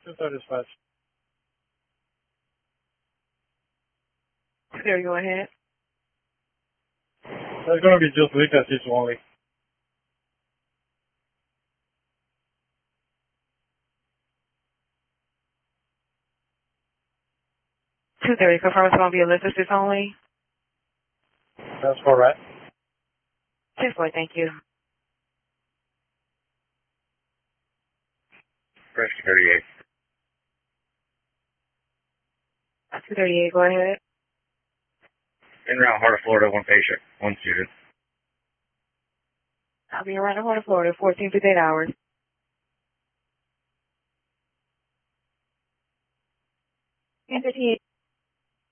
235. There, go ahead. That's going to be just weak assist only. $230, confirm it's going to be a lift assist only. That's correct. 10-4, thank you. Rescue 38. 238, go ahead. En route, Heart of Florida, one patient, one student. I'll be around the Horn of Florida, 14 to 8 hours. And 58.